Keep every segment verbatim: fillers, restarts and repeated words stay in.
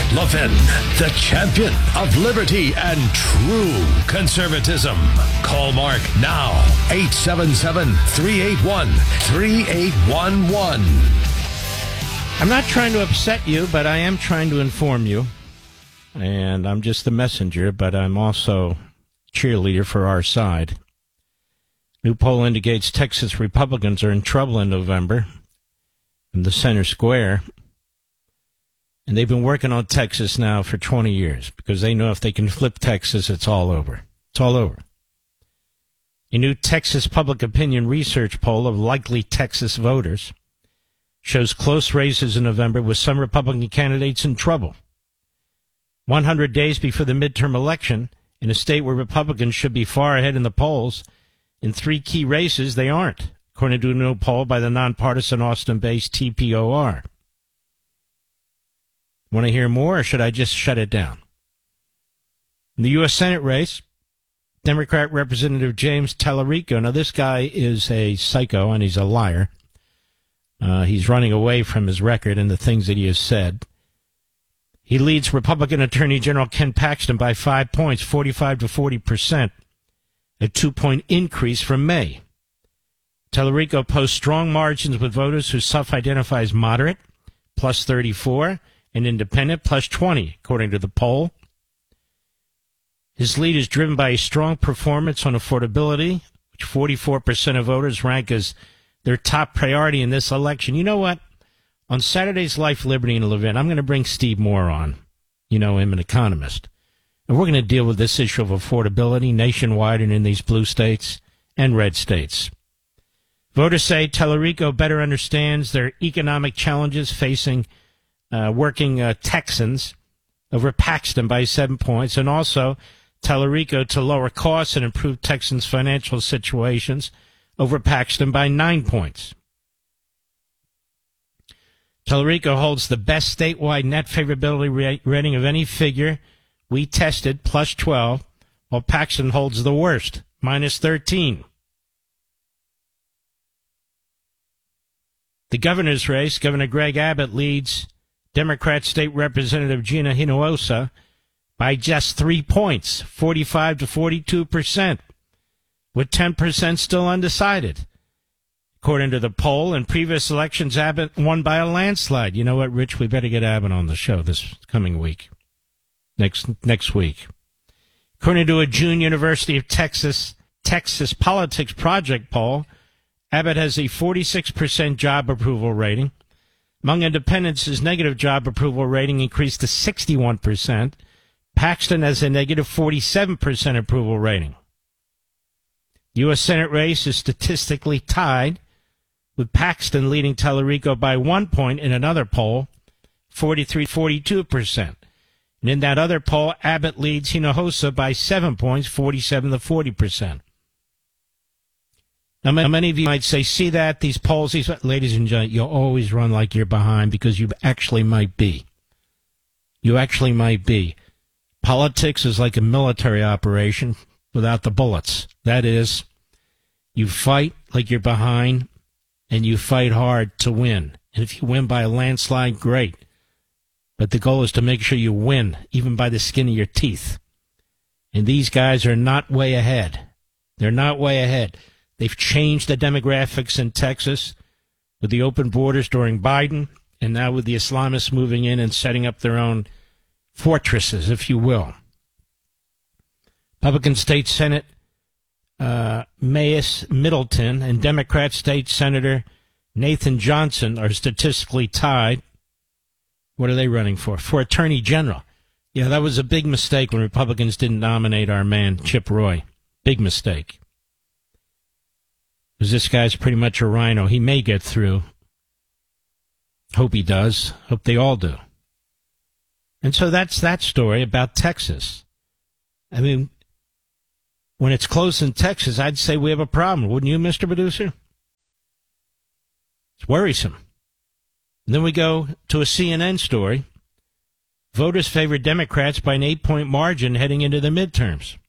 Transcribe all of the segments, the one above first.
Levin, the champion of liberty and true conservatism. Call Mark now, eight seven seven, three eight one, three eight one one. I'm not trying to upset you, but I am trying to inform you. And I'm just the messenger, but I'm also cheerleader for our side. New poll indicates Texas Republicans are in trouble in November in the center square. And they've been working on Texas now for twenty years because they know if they can flip Texas, it's all over. It's all over. A new Texas public opinion research poll of likely Texas voters shows close races in November with some Republican candidates in trouble. one hundred days before the midterm election, in a state where Republicans should be far ahead in the polls, in three key races, they aren't, according to a new poll by the nonpartisan Austin-based T P O R. Want to hear more, or should I just shut it down? In the U S Senate race, Democrat Representative James Tallarico. Now, this guy is a psycho, and he's a liar. Uh, he's running away from his record and the things that he has said. He leads Republican Attorney General Ken Paxton by five points, forty-five to forty percent, a two-point increase from May. Tallarico posts strong margins with voters who self-identify as moderate, plus thirty-four, and independent, plus twenty, according to the poll. His lead is driven by a strong performance on affordability, which forty-four percent of voters rank as their top priority in this election. You know what? On Saturday's Life, Liberty, and Levin, I'm going to bring Steve Moore on. You know him, an economist. And we're going to deal with this issue of affordability nationwide and in these blue states and red states. Voters say Tallarico better understands their economic challenges facing uh, working uh, Texans over Paxton by seven points, and also Tallarico to lower costs and improve Texans' financial situations over Paxton by nine points. Tallarico holds the best statewide net favorability rating of any figure we tested, plus twelve, while Paxton holds the worst, minus thirteen. The governor's race, Governor Greg Abbott leads Democrat State Representative Gina Hinojosa by just three points, forty-five to forty-two percent, with ten percent still undecided. According to the poll, in previous elections, Abbott won by a landslide. You know what, Rich? We better get Abbott on the show this coming week, next next week. According to a June University of Texas Texas Politics Project poll, Abbott has a forty-six percent job approval rating. Among independents, his negative job approval rating increased to sixty-one percent. Paxton has a negative forty-seven percent approval rating. The U S Senate race is statistically tied, with Paxton leading Tallarico by one point in another poll, forty-three to forty-two percent. And in that other poll, Abbott leads Hinojosa by seven points, forty-seven to forty percent. Now, many of you might say, see that, these polls, these, ladies and gentlemen, you'll always run like you're behind because you actually might be. You actually might be. Politics is like a military operation without the bullets. That is, you fight like you're behind, and you fight hard to win. And if you win by a landslide, great. But the goal is to make sure you win, even by the skin of your teeth. And these guys are not way ahead. They're not way ahead. They've changed the demographics in Texas with the open borders during Biden, and now with the Islamists moving in and setting up their own fortresses, if you will. Republican State Senate uh, Mayes Middleton and Democrat State Senator Nathan Johnson are statistically tied. What are they running for? For Attorney General. Yeah, that was a big mistake when Republicans didn't nominate our man, Chip Roy. Big mistake. Because this guy's pretty much a rhino. He may get through. Hope he does. Hope they all do. And so that's that story about Texas. I mean, when it's close in Texas, I'd say we have a problem. Wouldn't you, Mister Producer? It's worrisome. And then we go to a C N N story. Voters favor Democrats by an eight-point margin heading into the midterms.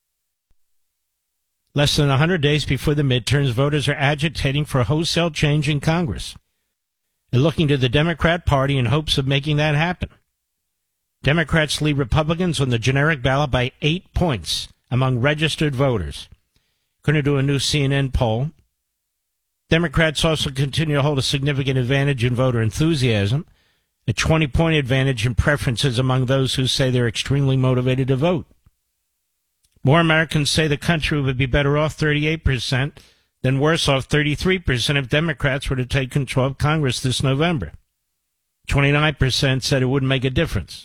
Less than one hundred days before the midterms, voters are agitating for a wholesale change in Congress. They're looking to the Democrat Party in hopes of making that happen. Democrats lead Republicans on the generic ballot by eight points among registered voters. According to a new C N N poll, Democrats also continue to hold a significant advantage in voter enthusiasm, a twenty-point advantage in preferences among those who say they're extremely motivated to vote. More Americans say the country would be better off thirty-eight percent than worse off thirty-three percent if Democrats were to take control of Congress this November. twenty-nine percent said it wouldn't make a difference.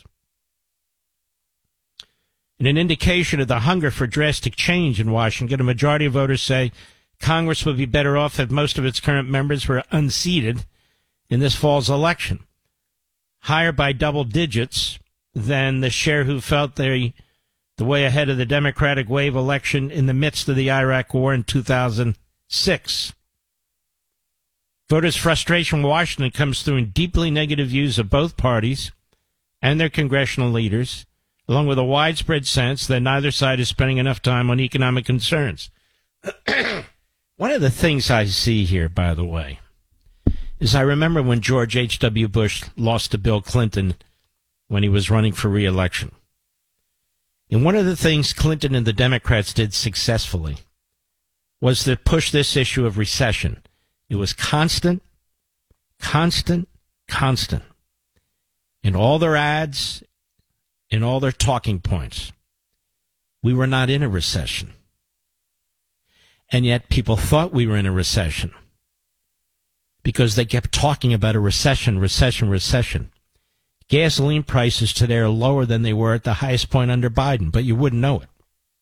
In an indication of the hunger for drastic change in Washington, a majority of voters say Congress would be better off if most of its current members were unseated in this fall's election, higher by double digits than the share who felt they the way ahead of the Democratic wave election in the midst of the Iraq War in two thousand six. Voters' frustration in Washington comes through in deeply negative views of both parties and their congressional leaders, along with a widespread sense that neither side is spending enough time on economic concerns. One of the things I see here, by the way, is I remember when George H W. Bush lost to Bill Clinton when he was running for re-election. And one of the things Clinton and the Democrats did successfully was to push this issue of recession. It was constant, constant, constant. In all their ads, in all their talking points. We were not in a recession. And yet people thought we were in a recession because they kept talking about a recession, recession, recession. Gasoline prices today are lower than they were at the highest point under Biden, but you wouldn't know it.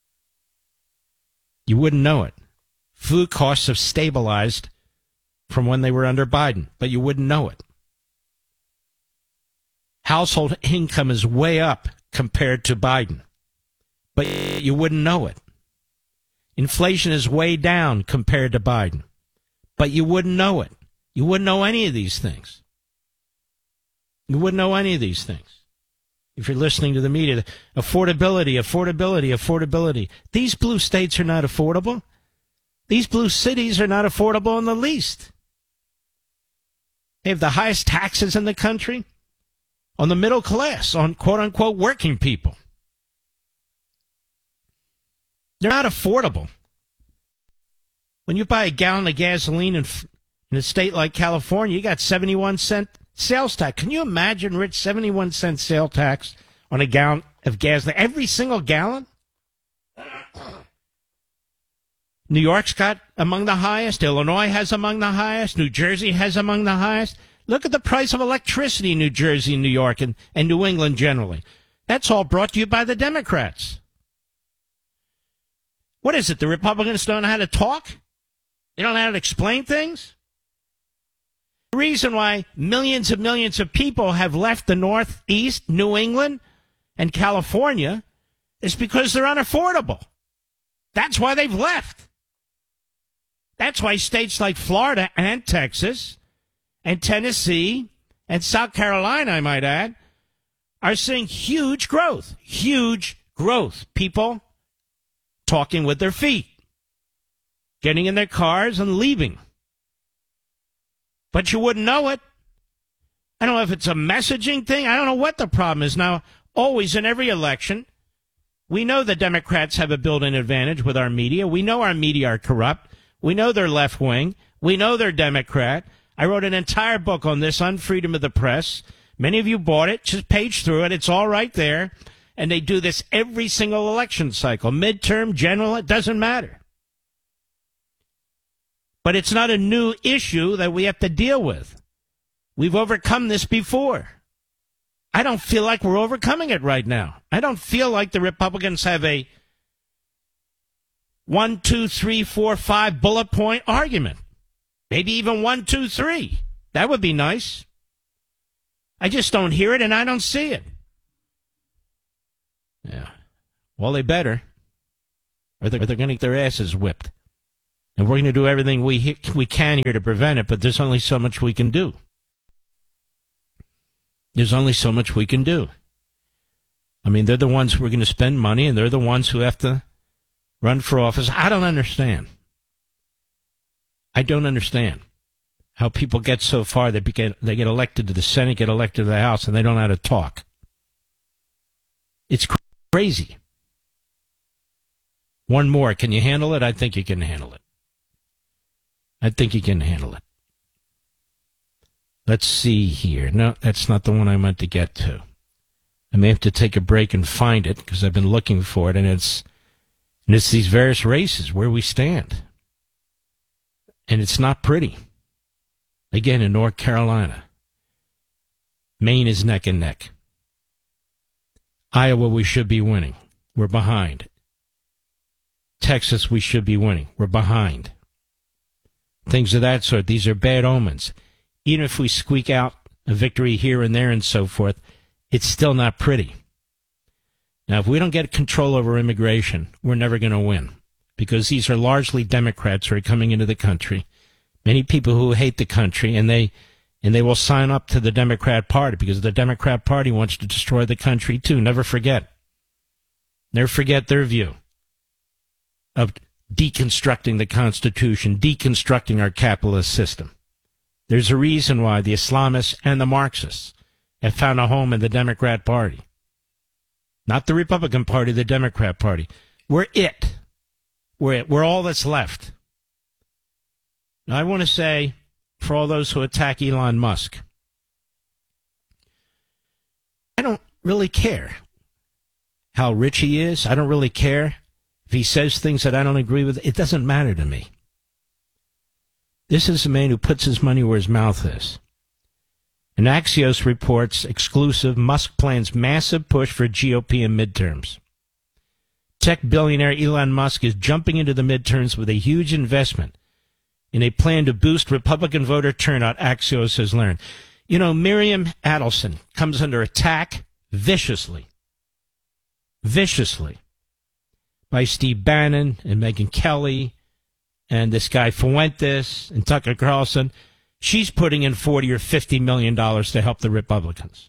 You wouldn't know it. Food costs have stabilized from when they were under Biden, but you wouldn't know it. Household income is way up compared to Biden, but you wouldn't know it. Inflation is way down compared to Biden, but you wouldn't know it. You wouldn't know any of these things. You wouldn't know any of these things if you're listening to the media. Affordability, affordability, affordability. These blue states are not affordable. These blue cities are not affordable in the least. They have the highest taxes in the country on the middle class, on quote-unquote working people. They're not affordable. When you buy a gallon of gasoline in, in a state like California, you got seventy-one cent sales tax. Can you imagine, Rich, seventy-one cent sales tax on a gallon of gas? Every single gallon? New York's got among the highest. Illinois has among the highest. New Jersey has among the highest. Look at the price of electricity in New Jersey, New York, and, and New England generally. That's all brought to you by the Democrats. What is it? The Republicans don't know how to talk? They don't know how to explain things? The reason why millions and millions of people have left the Northeast, New England, and California is because they're unaffordable. That's why they've left. That's why states like Florida and Texas and Tennessee and South Carolina, I might add, are seeing huge growth. Huge growth. People talking with their feet, getting in their cars and leaving. But you wouldn't know it. I don't know if it's a messaging thing. I don't know what the problem is. Now, always in every election, we know the Democrats have a built-in advantage with our media. We know our media are corrupt. We know they're left-wing. We know they're Democrat. I wrote an entire book on this, on freedom of the press. Many of you bought it. Just page through it. It's all right there. And they do this every single election cycle. Midterm, general, it doesn't matter. But it's not a new issue that we have to deal with. We've overcome this before. I don't feel like we're overcoming it right now. I don't feel like the Republicans have a one, two, three, four, five bullet point argument. Maybe even one, two, three. That would be nice. I just don't hear it and I don't see it. Yeah. Well, they better. Or they're, they're going to get their asses whipped. And we're going to do everything we we can here to prevent it, but there's only so much we can do. There's only so much we can do. I mean, they're the ones who are going to spend money, and they're the ones who have to run for office. I don't understand. I don't understand how people get so far. They get, they get elected to the Senate, get elected to the House, and they don't know how to talk. It's cr- crazy. One more. Can you handle it? I think you can handle it. I think you can handle it. Let's see here. No, that's not the one I meant to get to. I may have to take a break and find it because I've been looking for it, and it's and it's these various races where we stand. And it's not pretty. Again, in North Carolina, Maine is neck and neck. Iowa, we should be winning. We're behind. Texas, we should be winning. We're behind. Things of that sort. These are bad omens. Even if we squeak out a victory here and there and so forth, it's still not pretty. Now, if we don't get control over immigration, we're never going to win, because these are largely Democrats who are coming into the country. Many people who hate the country, and they and they will sign up to the Democrat Party because the Democrat Party wants to destroy the country too. Never forget. Never forget their view of deconstructing the Constitution, deconstructing our capitalist system. There's a reason why the Islamists and the Marxists have found a home in the Democrat Party. Not the Republican Party, the Democrat Party. We're it. We're it. We're all that's left. Now, I want to say, for all those who attack Elon Musk, I don't really care how rich he is. I don't really care if he says things that I don't agree with. It doesn't matter to me. This is a man who puts his money where his mouth is. And Axios reports exclusive, Musk plans massive push for G O P in midterms. Tech billionaire Elon Musk is jumping into the midterms with a huge investment in a plan to boost Republican voter turnout, Axios has learned. You know, Miriam Adelson comes under attack viciously, viciously, by Steve Bannon and Megyn Kelly and this guy Fuentes and Tucker Carlson. She's putting in forty or fifty million dollars to help the Republicans.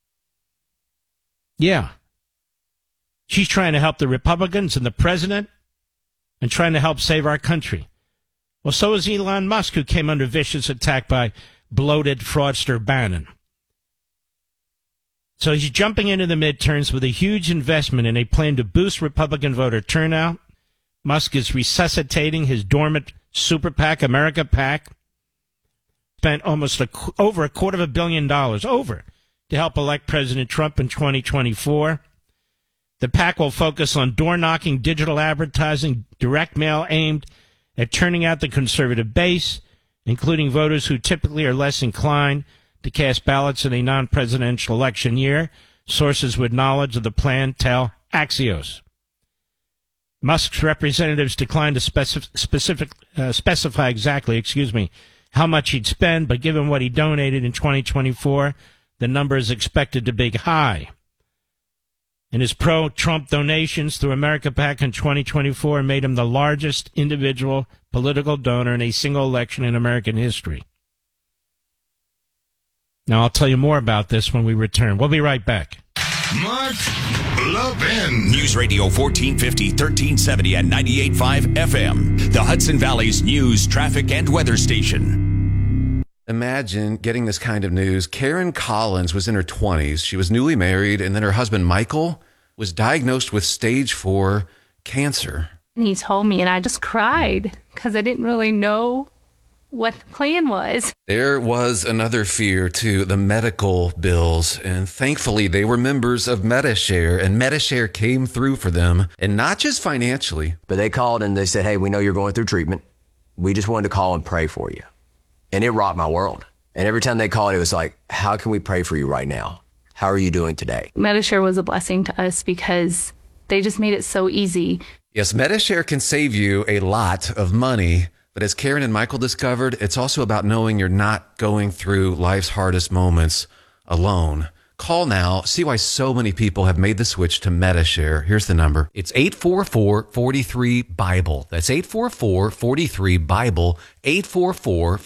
Yeah. She's trying to help the Republicans and the president and trying to help save our country. Well, so is Elon Musk, who came under vicious attack by bloated fraudster Bannon. So he's jumping into the midterms with a huge investment in a plan to boost Republican voter turnout. Musk is resuscitating his dormant super PAC, America PAC. Spent almost a, over a quarter of a billion dollars, over, to help elect President Trump in twenty twenty-four. The PAC will focus on door-knocking digital advertising, direct mail aimed at turning out the conservative base, including voters who typically are less inclined to cast ballots in a non-presidential election year. Sources with knowledge of the plan tell Axios. Musk's representatives declined to specif- specific, uh, specify exactly, excuse me, how much he'd spend, but given what he donated in twenty twenty-four, the number is expected to be high. And his pro-Trump donations through America PAC in twenty twenty-four made him the largest individual political donor in a single election in American history. Now, I'll tell you more about this when we return. We'll be right back. Mark Levin. News Radio fourteen fifty, thirteen seventy, and ninety-eight point five F M. The Hudson Valley's news, traffic, and weather station. Imagine getting this kind of news. Karen Collins was in her twenties. She was newly married, and then her husband, Michael, was diagnosed with stage four cancer. And he told me, and I just cried because I didn't really know what the plan was. There was another fear, too, the medical bills. And thankfully, they were members of Medi-Share, and Medi-Share came through for them, and not just financially. But they called and they said, hey, we know you're going through treatment. We just wanted to call and pray for you. And it rocked my world. And every time they called, it was like, how can we pray for you right now? How are you doing today? Medi-Share was a blessing to us because they just made it so easy. Yes, Medi-Share can save you a lot of money. But as Karen and Michael discovered, it's also about knowing you're not going through life's hardest moments alone. Call now. See why so many people have made the switch to Medi-Share. Here's the number. It's eight four four, four three, BIBLE. That's eight four four, four three, BIBLE. eight four four,